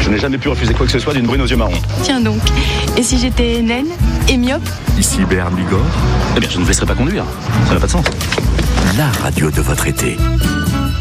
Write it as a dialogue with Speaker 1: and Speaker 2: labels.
Speaker 1: Je n'ai jamais pu refuser quoi que ce soit d'une brune aux yeux marrons.
Speaker 2: Tiens donc, et si j'étais naine et myope?
Speaker 3: Ici Berne Bigorre.
Speaker 1: Eh bien, je ne vous laisserai pas conduire. Ça n'a pas de sens.
Speaker 3: La radio de votre été.